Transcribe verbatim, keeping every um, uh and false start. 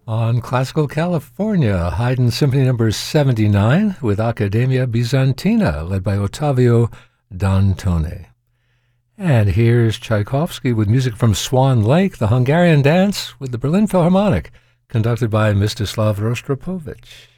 On Classical California, Haydn Symphony Number seventy-nine with Accademia Bizantina, led by Ottavio Dantone. And here's Tchaikovsky with music from Swan Lake, the Hungarian Dance with the Berlin Philharmonic, conducted by Mstislav Rostropovich.